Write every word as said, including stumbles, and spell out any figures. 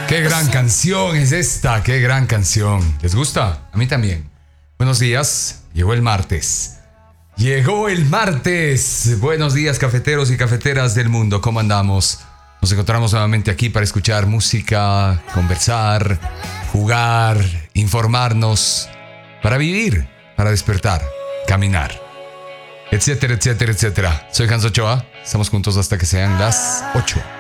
Qué gran canción es esta, qué gran canción. ¿Les gusta? A mí también. Buenos días, llegó el martes. Llegó el martes. Buenos días, cafeteros y cafeteras del mundo. ¿Cómo andamos? Nos encontramos nuevamente aquí para escuchar música, conversar, jugar, informarnos, para vivir, para despertar, caminar, etcétera, etcétera, etcétera. Soy Hans Ochoa. Estamos juntos hasta que sean las ocho.